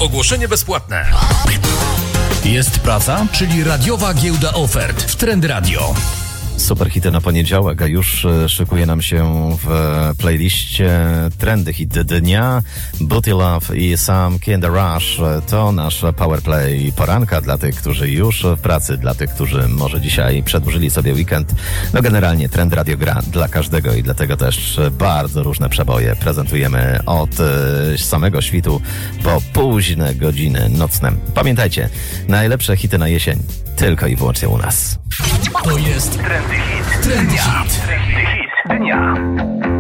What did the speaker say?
Ogłoszenie bezpłatne. Jest praca, czyli radiowa giełda ofert w Trend Radio. Super hity na poniedziałek, a już szykuje nam się w playliście trendy hit dnia. Booty Love i Sam Kinda Rush to nasz powerplay poranka dla tych, którzy już w pracy, dla tych, którzy może dzisiaj przedłużyli sobie weekend. No generalnie Trend Radio gra dla każdego i dlatego też bardzo różne przeboje prezentujemy od samego świtu po późne godziny nocne. Pamiętajcie, najlepsze hity na jesień tylko i wyłącznie u nas. To jest Trendy Hit. Trendy Hit. Trendy Hit dnia.